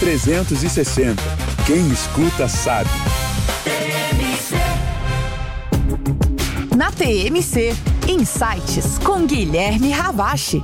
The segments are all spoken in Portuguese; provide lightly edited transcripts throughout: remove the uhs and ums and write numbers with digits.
360. Quem escuta sabe. Na TMC, Insights com Guilherme Ravache.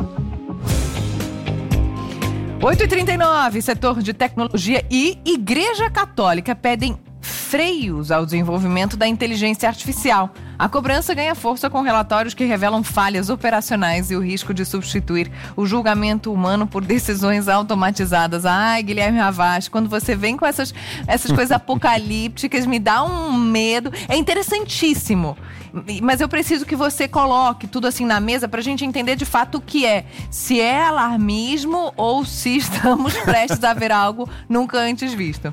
8h39, setor de tecnologia e Igreja Católica pedem freios ao desenvolvimento da inteligência artificial. A cobrança ganha força com relatórios que revelam falhas operacionais e o risco de substituir o julgamento humano por decisões automatizadas. Ai, Guilherme Ravache, quando você vem com essas coisas apocalípticas, me dá um medo. É interessantíssimo, mas eu preciso que você coloque tudo assim na mesa pra gente entender de fato o que é. Se é alarmismo ou se estamos prestes a ver algo nunca antes visto.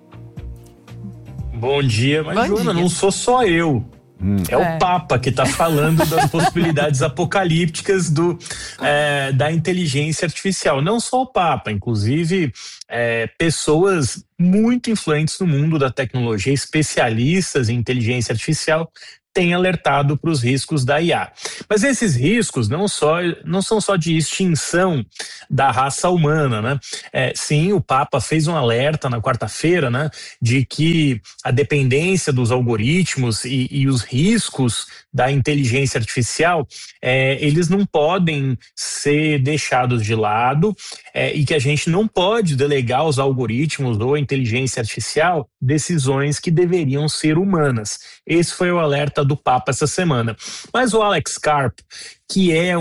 Bom dia, mas Joana, não sou só eu. É o Papa que está falando das possibilidades apocalípticas da inteligência artificial. Não só o Papa, inclusive pessoas muito influentes no mundo da tecnologia, especialistas em inteligência artificial, têm alertado para os riscos da IA. Mas esses riscos não são só de extinção da raça humana, né? Sim, o Papa fez um alerta na quarta-feira, né, de que a dependência dos algoritmos e os riscos da inteligência artificial, eles não podem ser deixados de lado e que a gente não pode delegar aos algoritmos ou à inteligência artificial decisões que deveriam ser humanas. Esse foi o alerta do Papa essa semana. Mas o Alex Karp, que é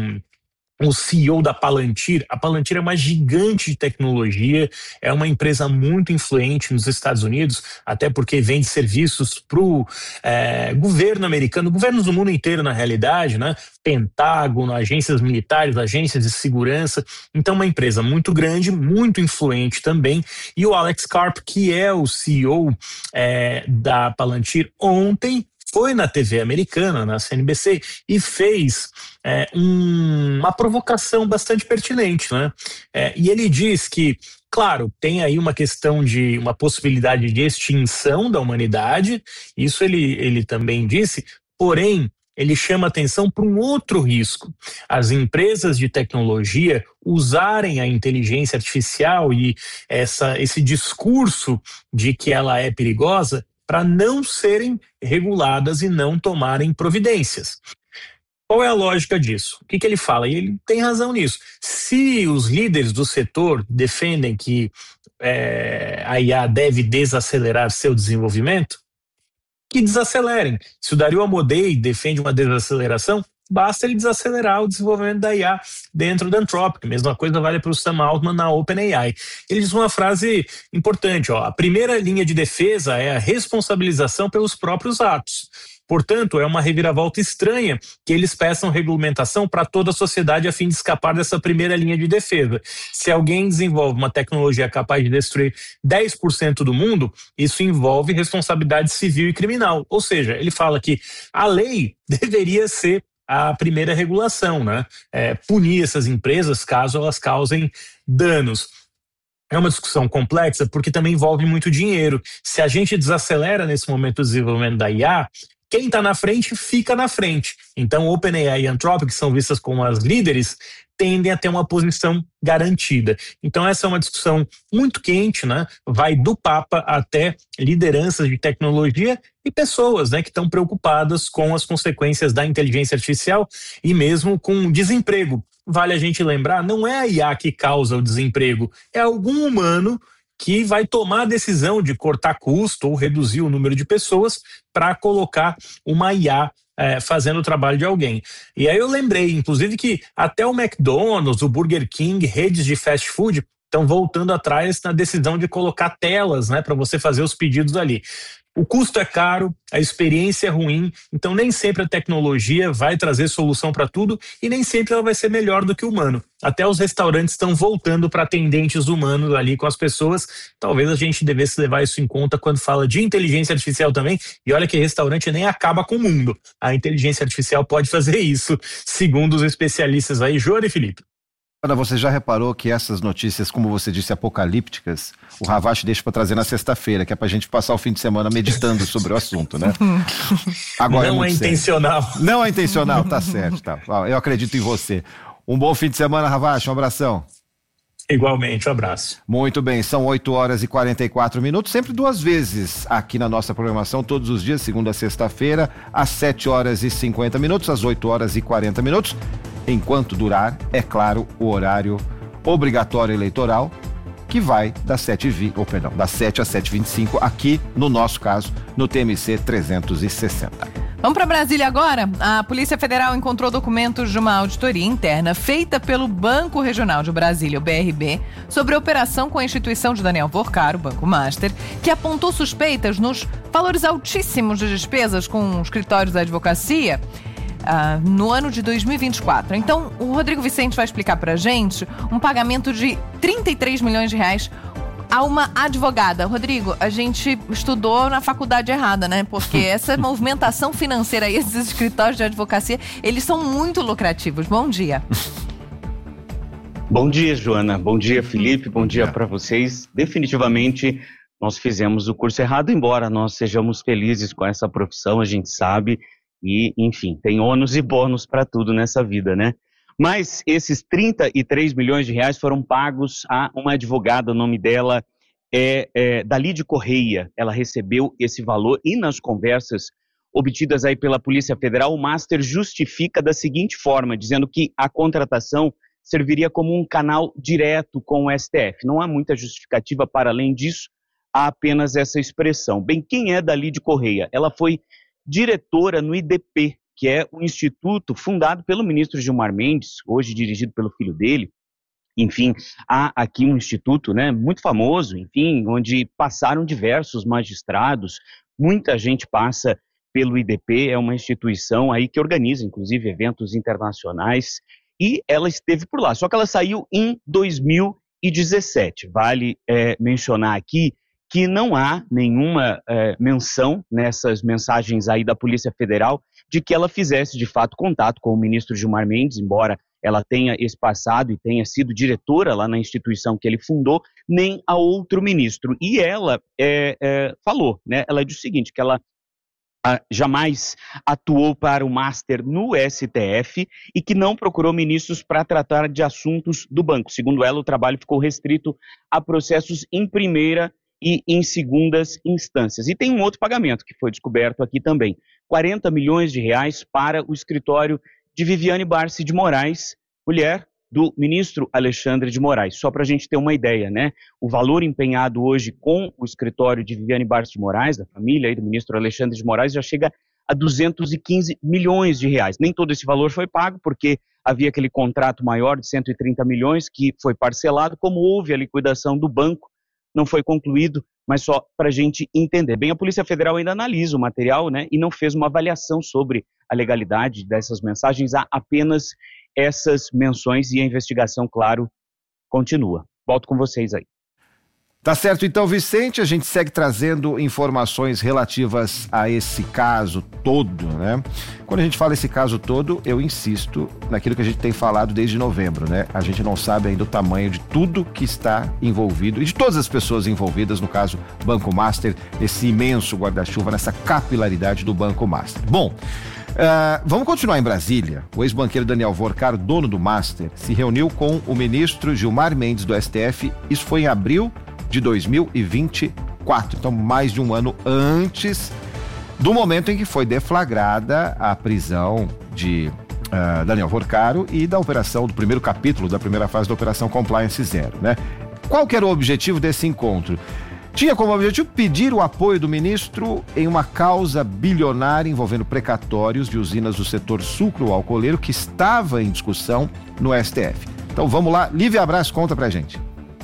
o CEO da Palantir. A Palantir é uma gigante de tecnologia, é uma empresa muito influente nos Estados Unidos, até porque vende serviços para o governo americano, governos do mundo inteiro na realidade, né? Pentágono, agências militares, agências de segurança. Então, uma empresa muito grande, muito influente também. E o Alex Karp, que é o CEO da Palantir, ontem foi na TV americana, na CNBC, e fez uma provocação bastante pertinente, né? E ele diz que, claro, tem aí uma questão de uma possibilidade de extinção da humanidade, isso ele também disse, porém, ele chama atenção para um outro risco. As empresas de tecnologia usarem a inteligência artificial e esse discurso de que ela é perigosa para não serem reguladas e não tomarem providências. Qual é a lógica disso? O que ele fala? E ele tem razão nisso. Se os líderes do setor defendem que a IA deve desacelerar seu desenvolvimento, que desacelerem. Se o Dario Amodei defende uma desaceleração, basta ele desacelerar o desenvolvimento da IA dentro da Anthropic. Mesma coisa vale para o Sam Altman na OpenAI. Ele diz uma frase importante, a primeira linha de defesa é a responsabilização pelos próprios atos. Portanto, é uma reviravolta estranha que eles peçam regulamentação para toda a sociedade a fim de escapar dessa primeira linha de defesa. Se alguém desenvolve uma tecnologia capaz de destruir 10% do mundo, isso envolve responsabilidade civil e criminal. Ou seja, ele fala que a lei deveria ser a primeira regulação, né? Punir essas empresas caso elas causem danos. É uma discussão complexa porque também envolve muito dinheiro. Se a gente desacelera nesse momento o desenvolvimento da IA, quem está na frente fica na frente. Então, OpenAI e Anthropic, que são vistas como as líderes, tendem a ter uma posição garantida. Então, essa é uma discussão muito quente, né? Vai do Papa até lideranças de tecnologia e pessoas, né, que estão preocupadas com as consequências da inteligência artificial e mesmo com o desemprego. Vale a gente lembrar, não é a IA que causa o desemprego, é algum humano que vai tomar a decisão de cortar custo ou reduzir o número de pessoas para colocar uma IA fazendo o trabalho de alguém. E aí eu lembrei, inclusive, que até o McDonald's, o Burger King, redes de fast food, estão voltando atrás na decisão de colocar telas, né, para você fazer os pedidos ali. O custo é caro, a experiência é ruim, então nem sempre a tecnologia vai trazer solução para tudo e nem sempre ela vai ser melhor do que o humano. Até os restaurantes estão voltando para atendentes humanos ali com as pessoas. Talvez a gente devesse levar isso em conta quando fala de inteligência artificial também. E olha que restaurante nem acaba com o mundo. A inteligência artificial pode fazer isso, segundo os especialistas aí. Joana e Felipe. Ana, você já reparou que essas notícias, como você disse, apocalípticas, o Ravache deixa para trazer na sexta-feira, que é pra gente passar o fim de semana meditando sobre o assunto, né? Agora não é intencional. Sério. Não é intencional, tá certo. Tá. Eu acredito em você. Um bom fim de semana, Ravache, um abração. Igualmente, um abraço. Muito bem, são 8h44, sempre 2 vezes aqui na nossa programação, todos os dias, segunda a sexta-feira, às 7h50, às 8h40, enquanto durar, é claro, o horário obrigatório eleitoral, que vai das 7 às 7h25, aqui no nosso caso, no TMC 360. Vamos para Brasília agora? A Polícia Federal encontrou documentos de uma auditoria interna feita pelo Banco Regional de Brasília, o BRB, sobre a operação com a instituição de Daniel Worcar, o Banco Master, que apontou suspeitas nos valores altíssimos de despesas com escritórios da advocacia no ano de 2024. Então, o Rodrigo Vicente vai explicar para a gente um pagamento de 33 milhões de reais a uma advogada. Rodrigo, a gente estudou na faculdade errada, né? Porque essa movimentação financeira aí, esses escritórios de advocacia, eles são muito lucrativos. Bom dia. Bom dia, Joana. Bom dia, Felipe. Bom dia para vocês. Definitivamente, nós fizemos o curso errado, embora nós sejamos felizes com essa profissão, a gente sabe. E, enfim, tem ônus e bônus para tudo nessa vida, né? Mas esses 33 milhões de reais foram pagos a uma advogada, o nome dela é Dalide Correia. Ela recebeu esse valor e nas conversas obtidas aí pela Polícia Federal, o Master justifica da seguinte forma, dizendo que a contratação serviria como um canal direto com o STF. Não há muita justificativa para além disso, há apenas essa expressão. Bem, quem é Dalide Correia? Ela foi diretora no IDP, que é um instituto fundado pelo ministro Gilmar Mendes, hoje dirigido pelo filho dele. Enfim, há aqui um instituto, né, muito famoso, enfim, onde passaram diversos magistrados, muita gente passa pelo IDP, é uma instituição aí que organiza, inclusive, eventos internacionais, e ela esteve por lá, só que ela saiu em 2017. Vale mencionar aqui que não há nenhuma menção nessas mensagens aí da Polícia Federal de que ela fizesse, de fato, contato com o ministro Gilmar Mendes, embora ela tenha esse passado e tenha sido diretora lá na instituição que ele fundou, nem a outro ministro. E ela falou, né? Ela disse o seguinte, que ela jamais atuou para o Master no STF e que não procurou ministros para tratar de assuntos do banco. Segundo ela, o trabalho ficou restrito a processos em primeira e em segundas instâncias. E tem um outro pagamento que foi descoberto aqui também, 40 milhões de reais para o escritório de Viviane Barsi de Moraes, mulher do ministro Alexandre de Moraes. Só para a gente ter uma ideia, né? O valor empenhado hoje com o escritório de Viviane Barsi de Moraes, da família aí do ministro Alexandre de Moraes, já chega a 215 milhões de reais. Nem todo esse valor foi pago, porque havia aquele contrato maior de 130 milhões que foi parcelado, como houve a liquidação do banco, não foi concluído, mas só para a gente entender. Bem, a Polícia Federal ainda analisa o material, né, e não fez uma avaliação sobre a legalidade dessas mensagens, há apenas essas menções e a investigação, claro, continua. Volto com vocês aí. Tá certo, então, Vicente, a gente segue trazendo informações relativas a esse caso todo, né? Quando a gente fala esse caso todo, eu insisto naquilo que a gente tem falado desde novembro, né? A gente não sabe ainda o tamanho de tudo que está envolvido e de todas as pessoas envolvidas, no caso, Banco Master, esse imenso guarda-chuva, nessa capilaridade do Banco Master. Bom, vamos continuar em Brasília. O ex-banqueiro Daniel Worcar, dono do Master, se reuniu com o ministro Gilmar Mendes do STF, isso foi em abril de 2024, então mais de um ano antes do momento em que foi deflagrada a prisão de Daniel Worcar e da operação, do primeiro capítulo, da primeira fase da Operação Compliance Zero, né? Qual que era o objetivo desse encontro? Tinha como objetivo pedir o apoio do ministro em uma causa bilionária envolvendo precatórios de usinas do setor sucro-alcooleiro que estava em discussão no STF. Então vamos lá, Lívia Abraz conta pra gente.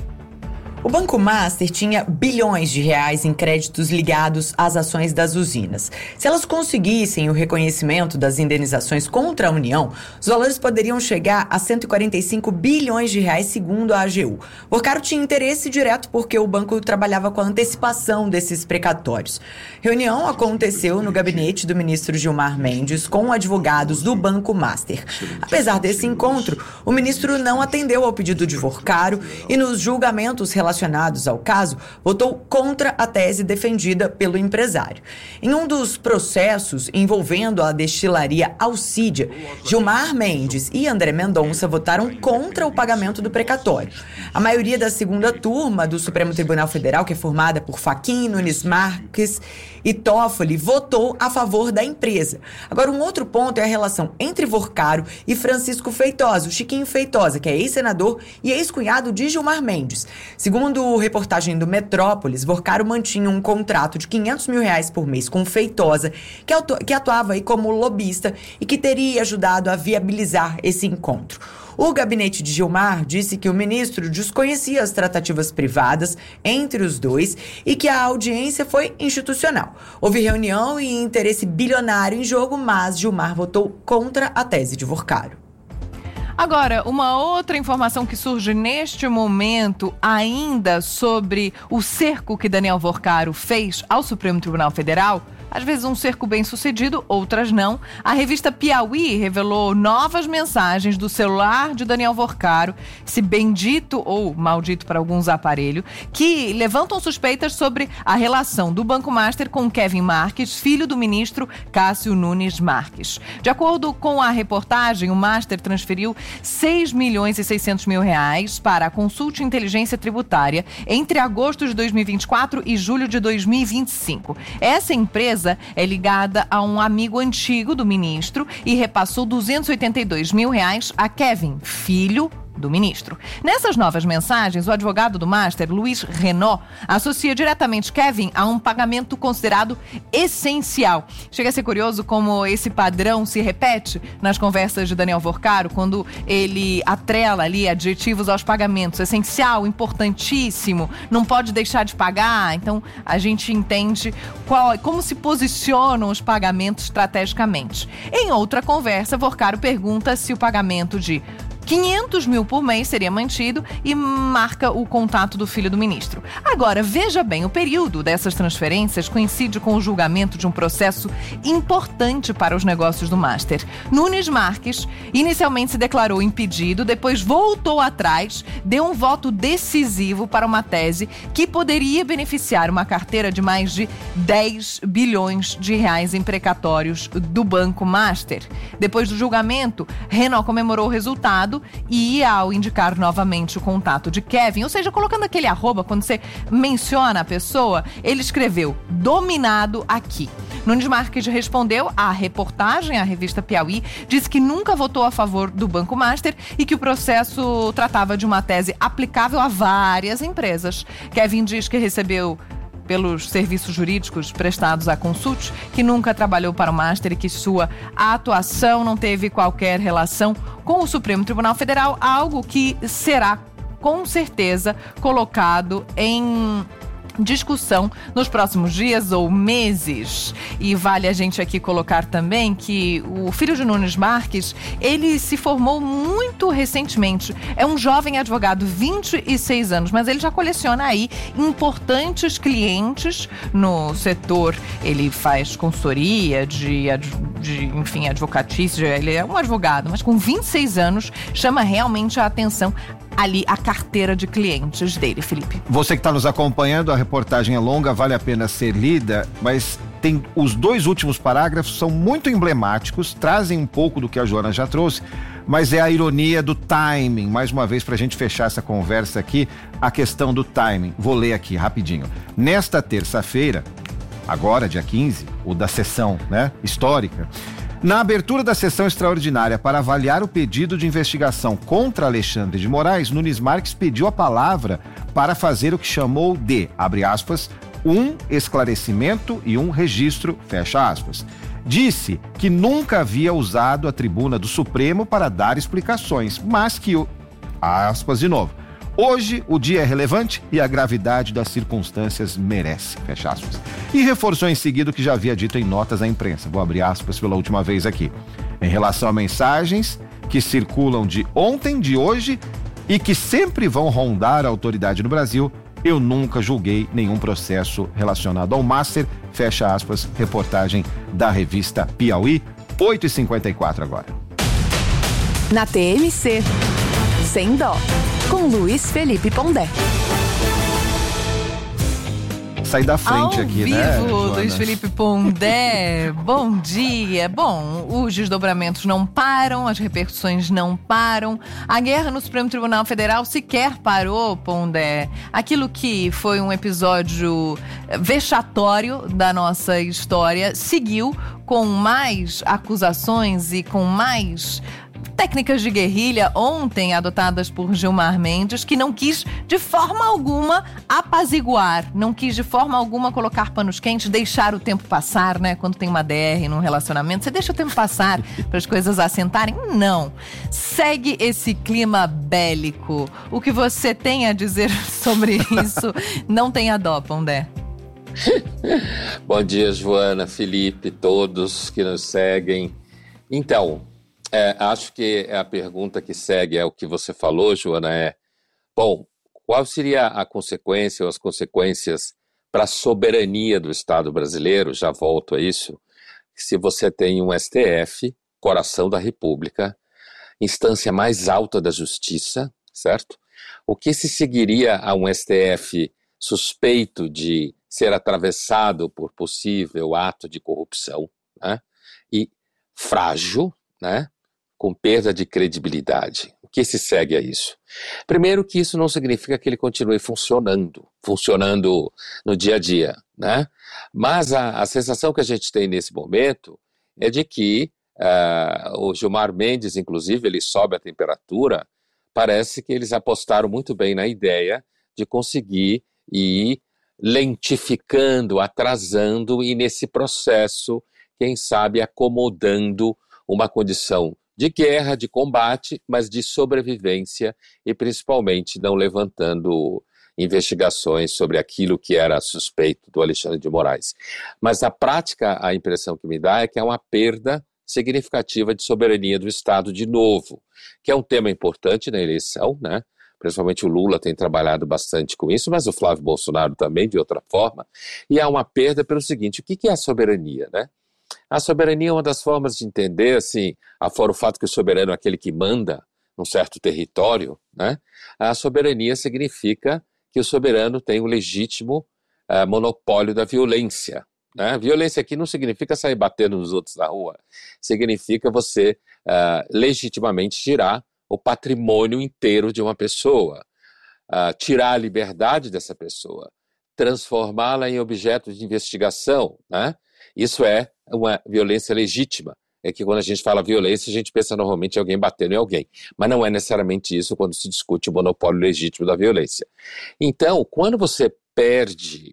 O Banco Master tinha bilhões de reais em créditos ligados às ações das usinas. Se elas conseguissem o reconhecimento das indenizações contra a União, os valores poderiam chegar a 145 bilhões de reais, segundo a AGU. Worcar tinha interesse direto porque o banco trabalhava com a antecipação desses precatórios. Reunião aconteceu no gabinete do ministro Gilmar Mendes com advogados do Banco Master. Apesar desse encontro, o ministro não atendeu ao pedido de Worcar e nos julgamentos relacionados relacionados ao caso, votou contra a tese defendida pelo empresário. Em um dos processos envolvendo a destilaria Alcídia, Gilmar Mendes e André Mendonça votaram contra o pagamento do precatório. A maioria da segunda turma do Supremo Tribunal Federal, que é formada por Fachin, Nunes Marques e Toffoli, votou a favor da empresa. Agora, um outro ponto é a relação entre Vorcaro e Francisco Feitosa, o Chiquinho Feitosa, que é ex-senador e ex-cunhado de Gilmar Mendes. Segundo reportagem do Metrópolis, Vorcaro mantinha um contrato de R$500 mil por mês com Feitosa, que atuava aí como lobista e que teria ajudado a viabilizar esse encontro. O gabinete de Gilmar disse que o ministro desconhecia as tratativas privadas entre os dois e que a audiência foi institucional. Houve reunião e interesse bilionário em jogo, mas Gilmar votou contra a tese de Vorcaro. Agora, uma outra informação que surge neste momento ainda sobre o cerco que Daniel Vorcaro fez ao Supremo Tribunal Federal. Às vezes um cerco bem sucedido, outras não. A revista Piauí revelou novas mensagens do celular de Daniel Vorcaro, esse bendito ou maldito para alguns aparelho, que levantam suspeitas sobre a relação do Banco Master com Kevin Marques, filho do ministro Cássio Nunes Marques. De acordo com a reportagem, o Master transferiu R$6.600.000 para a Consult Inteligência Tributária entre agosto de 2024 e julho de 2025. Essa empresa é ligada a um amigo antigo do ministro e repassou R$282 mil a Kevin, filho do ministro. Nessas novas mensagens, o advogado do Master, Luiz Renault, associa diretamente Kevin a um pagamento considerado essencial. Chega a ser curioso como esse padrão se repete nas conversas de Daniel Vorcaro, quando ele atrela ali adjetivos aos pagamentos. Essencial, importantíssimo, não pode deixar de pagar. Então, a gente entende como se posicionam os pagamentos estrategicamente. Em outra conversa, Vorcaro pergunta se o pagamento de R$500 mil por mês seria mantido e marca o contato do filho do ministro. Agora, veja bem, o período dessas transferências coincide com o julgamento de um processo importante para os negócios do Master. Nunes Marques inicialmente se declarou impedido, depois voltou atrás, deu um voto decisivo para uma tese que poderia beneficiar uma carteira de mais de R$10 bilhões em precatórios do Banco Master. Depois do julgamento, Renault comemorou o resultado e, ao indicar novamente o contato de Kevin, ou seja, colocando aquele arroba quando você menciona a pessoa, ele escreveu "dominado aqui". Nunes Marques respondeu à reportagem, à revista Piauí, disse que nunca votou a favor do Banco Master e que o processo tratava de uma tese aplicável a várias empresas. Kevin diz que recebeu pelos serviços jurídicos prestados à Consult, que nunca trabalhou para o Master e que sua atuação não teve qualquer relação com o Supremo Tribunal Federal, algo que será, com certeza, colocado em discussão nos próximos dias ou meses. E vale a gente aqui colocar também que o filho de Nunes Marques, ele se formou muito recentemente. É um jovem advogado, 26 anos, mas ele já coleciona aí importantes clientes no setor. Ele faz consultoria enfim, advocatícia, ele é um advogado, mas com 26 anos chama realmente a atenção ali a carteira de clientes dele, Felipe. Você que está nos acompanhando, a reportagem é longa, vale a pena ser lida, mas tem os dois últimos parágrafos, são muito emblemáticos, trazem um pouco do que a Joana já trouxe, mas é a ironia do timing. Mais uma vez, para a gente fechar essa conversa aqui, a questão do timing. Vou ler aqui rapidinho. Nesta terça-feira, agora dia 15, o da sessão, histórica, na abertura da sessão extraordinária para avaliar o pedido de investigação contra Alexandre de Moraes, Nunes Marques pediu a palavra para fazer o que chamou de, abre aspas, um esclarecimento e um registro, fecha aspas. Disse que nunca havia usado a tribuna do Supremo para dar explicações, mas que, aspas de novo, hoje o dia é relevante e a gravidade das circunstâncias merece, fecha aspas. E reforçou em seguida o que já havia dito em notas à imprensa, vou abrir aspas pela última vez aqui, em relação a mensagens que circulam de ontem, de hoje e que sempre vão rondar a autoridade no Brasil, eu nunca julguei nenhum processo relacionado ao Master, fecha aspas, reportagem da revista Piauí, 8h54 agora. Na TMC, Sem Dó, com Luiz Felipe Pondé. sair da frente ao aqui, vivo, né, Joana? Luiz Felipe Pondé, bom dia. Bom, os desdobramentos não param, as repercussões não param. A guerra no Supremo Tribunal Federal sequer parou, Pondé. Aquilo que foi um episódio vexatório da nossa história seguiu com mais acusações e com mais técnicas de guerrilha ontem adotadas por Gilmar Mendes, que não quis de forma alguma apaziguar, não quis de forma alguma colocar panos quentes, deixar o tempo passar, né? Quando tem uma DR num relacionamento, você deixa o tempo passar para as coisas assentarem? Não. Segue esse clima bélico. O que você tem a dizer sobre isso? Não tenha dó, Pondé. Bom dia, Joana, Felipe, todos que nos seguem. Então, acho que a pergunta que segue é o que você falou, Joana, bom, qual seria a consequência ou as consequências para a soberania do Estado brasileiro, já volto a isso, se você tem um STF, coração da República, instância mais alta da justiça, certo? O que se seguiria a um STF suspeito de ser atravessado por possível ato de corrupção, né? E frágil, né? Com perda de credibilidade. O que se segue a isso? Primeiro que isso não significa que ele continue funcionando no dia a dia, né? Mas a sensação que a gente tem nesse momento é de que o Gilmar Mendes, inclusive, ele sobe a temperatura, parece que eles apostaram muito bem na ideia de conseguir ir lentificando, atrasando e nesse processo, quem sabe, acomodando uma condição de guerra, de combate, mas de sobrevivência e principalmente não levantando investigações sobre aquilo que era suspeito do Alexandre de Moraes. Mas na prática, a impressão que me dá é que é uma perda significativa de soberania do Estado de novo, que é um tema importante na eleição, né? Principalmente o Lula tem trabalhado bastante com isso, mas o Flávio Bolsonaro também, de outra forma, e há uma perda pelo seguinte: o que é a soberania, né? A soberania é uma das formas de entender, assim, afora o fato que o soberano é aquele que manda num certo território, né? A soberania significa que o soberano tem o legítimo monopólio da violência, né? Violência aqui não significa sair batendo nos outros na rua, significa você legitimamente tirar o patrimônio inteiro de uma pessoa, tirar a liberdade dessa pessoa, transformá-la em objeto de investigação, né? Isso é uma violência legítima. É que quando a gente fala violência, a gente pensa normalmente em alguém batendo em alguém. Mas não é necessariamente isso quando se discute o monopólio legítimo da violência. Então, quando você perde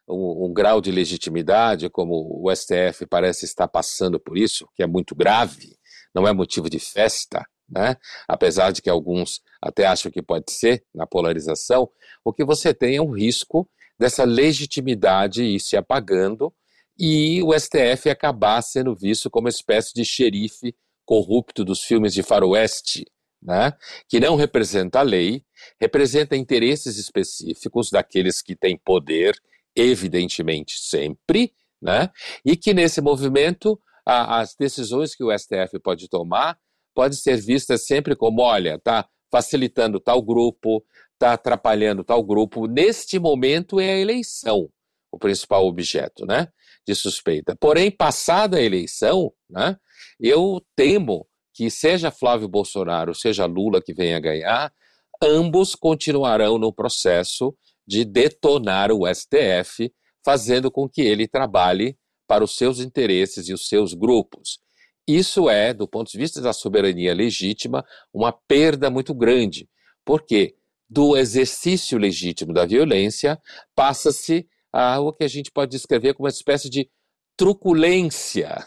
um grau de legitimidade, como o STF parece estar passando por isso, que é muito grave, não é motivo de festa, né? Apesar de que alguns até acham que pode ser, na polarização, o que você tem é um risco dessa legitimidade ir se apagando e o STF acabar sendo visto como uma espécie de xerife corrupto dos filmes de faroeste, né? Que não representa a lei, representa interesses específicos daqueles que têm poder, evidentemente sempre, né? E que nesse movimento as decisões que o STF pode tomar pode ser vista sempre como, olha, está facilitando tal grupo, está atrapalhando tal grupo. Neste momento é a eleição o principal objeto, né, de suspeita. Porém, passada a eleição, né, eu temo que seja Flávio Bolsonaro, seja Lula que venha ganhar, ambos continuarão no processo de detonar o STF, fazendo com que ele trabalhe para os seus interesses e os seus grupos. Isso é, do ponto de vista da soberania legítima, uma perda muito grande, porque do exercício legítimo da violência passa-se a o que a gente pode descrever como uma espécie de truculência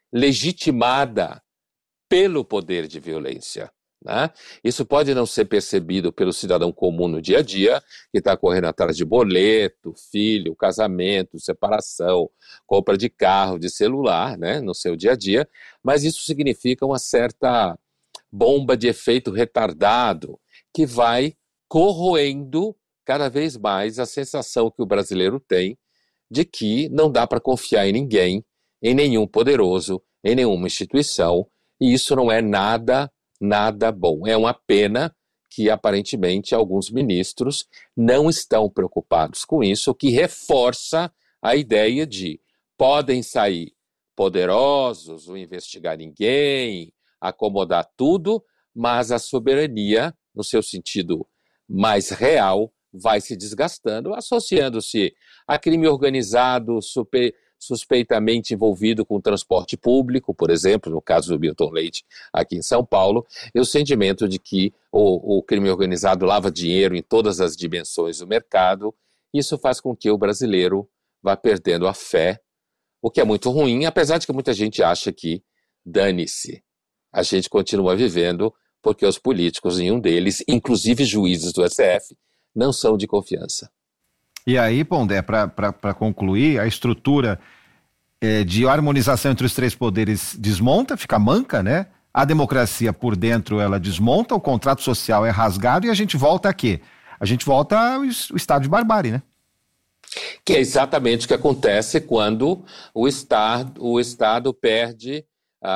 legitimada pelo poder de violência, né? Isso pode não ser percebido pelo cidadão comum no dia a dia, que está correndo atrás de boleto, filho, casamento, separação, compra de carro, de celular, né, no seu dia a dia, mas isso significa uma certa bomba de efeito retardado que vai corroendo cada vez mais a sensação que o brasileiro tem de que não dá para confiar em ninguém, em nenhum poderoso, em nenhuma instituição, e isso não é nada bom. É uma pena que aparentemente alguns ministros não estão preocupados com isso, o que reforça a ideia de podem sair poderosos, não investigar ninguém, acomodar tudo, mas a soberania, no seu sentido mais real, vai se desgastando, associando-se a crime organizado suspeitamente envolvido com transporte público, por exemplo, no caso do Milton Leite, aqui em São Paulo, e o sentimento de que o crime organizado lava dinheiro em todas as dimensões do mercado. Isso faz com que o brasileiro vá perdendo a fé, o que é muito ruim, apesar de que muita gente acha que dane-se. A gente continua vivendo porque os políticos, nenhum deles, inclusive juízes do STF, não são de confiança. E aí, Pondé, para concluir, a estrutura de harmonização entre os três poderes desmonta, fica manca, né? A democracia por dentro, ela desmonta, o contrato social é rasgado e a gente volta a quê? A gente volta ao estado de barbárie, né? Que é exatamente o que acontece quando o Estado perde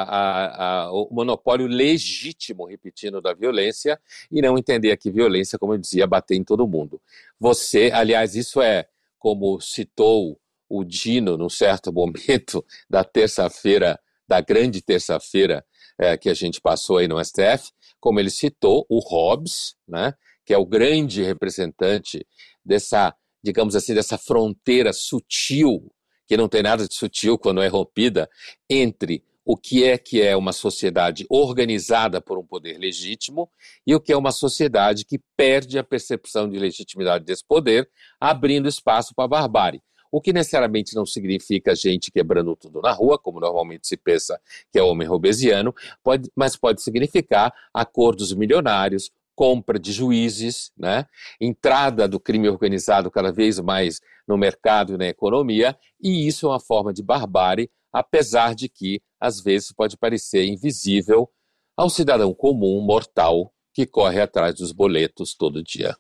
o monopólio legítimo, repetindo, da violência, e não entender que violência, como eu dizia, bater em todo mundo. Aliás, isso é como citou o Dino num certo momento da terça-feira, da grande terça-feira que a gente passou aí no STF, como ele citou o Hobbes, né, que é o grande representante dessa, digamos assim, dessa fronteira sutil, que não tem nada de sutil quando é rompida, entre o que é uma sociedade organizada por um poder legítimo e o que é uma sociedade que perde a percepção de legitimidade desse poder, abrindo espaço para a barbárie. O que necessariamente não significa gente quebrando tudo na rua, como normalmente se pensa que é homem hobbesiano, mas pode significar acordos milionários, compra de juízes, né? Entrada do crime organizado cada vez mais no mercado e na economia, e isso é uma forma de barbárie, apesar de que, às vezes, pode parecer invisível ao cidadão comum, mortal, que corre atrás dos boletos todo dia.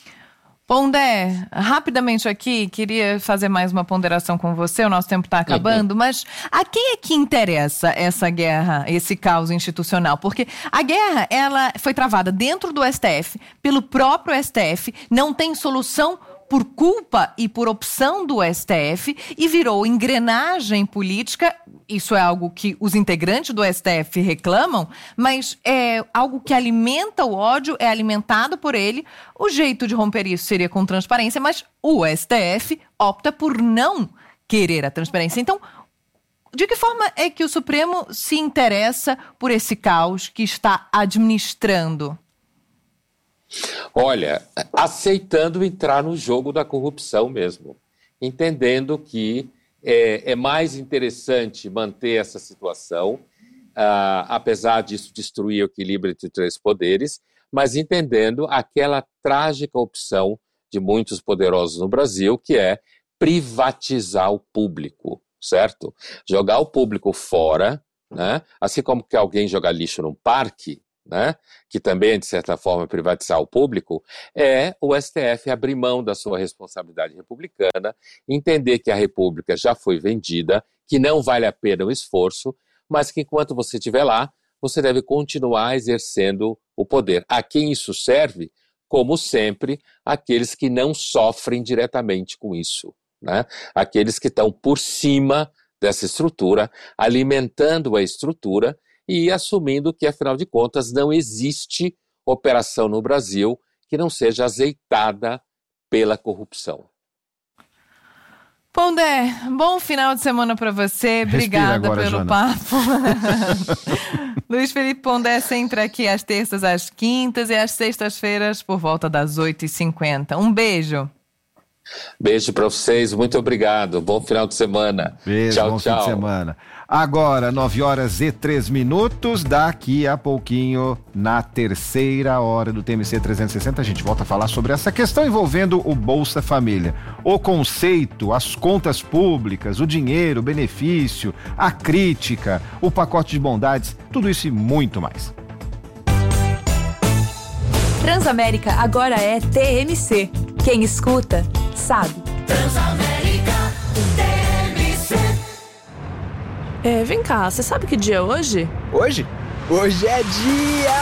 Pondé, rapidamente aqui, queria fazer mais uma ponderação com você, o nosso tempo está acabando, mas a quem é que interessa essa guerra, esse caos institucional? Porque a guerra, ela foi travada dentro do STF, pelo próprio STF, não tem solução por culpa e por opção do STF e virou engrenagem política. Isso é algo que os integrantes do STF reclamam, mas é algo que alimenta o ódio, é alimentado por ele. O jeito de romper isso seria com transparência, mas o STF opta por não querer a transparência. Então, de que forma é que o Supremo se interessa por esse caos que está administrando? Olha, aceitando entrar no jogo da corrupção mesmo, entendendo que é mais interessante manter essa situação, apesar disso destruir o equilíbrio entre os três poderes, mas entendendo aquela trágica opção de muitos poderosos no Brasil, que é privatizar o público, certo? Jogar o público fora, né? Assim como que alguém joga lixo num parque, né, que também é, de certa forma, privatizar o público, é o STF abrir mão da sua responsabilidade republicana, entender que a República já foi vendida, que não vale a pena o esforço, mas que enquanto você estiver lá, você deve continuar exercendo o poder. A quem isso serve? Como sempre, aqueles que não sofrem diretamente com isso, né? Aqueles que estão por cima dessa estrutura, alimentando a estrutura, e assumindo que, afinal de contas, não existe operação no Brasil que não seja azeitada pela corrupção. Pondé, bom final de semana para você. Obrigada agora, pelo Joana. papo. Luiz Felipe Pondé sempre aqui às terças, às quintas e às sextas-feiras por volta das 8h50. Um beijo. Beijo para vocês, muito obrigado. Bom final de semana. Beijo, tchau, bom tchau. fim de semana. Agora, 9h03, daqui a pouquinho, na terceira hora do TMC 360, a gente volta a falar sobre essa questão envolvendo o Bolsa Família. O conceito, as contas públicas, o dinheiro, o benefício, a crítica, o pacote de bondades, tudo isso e muito mais. Transamérica agora é TMC. Quem escuta, sabe. Transamérica TMC. Vem cá, você sabe que dia é hoje? Hoje? Hoje é dia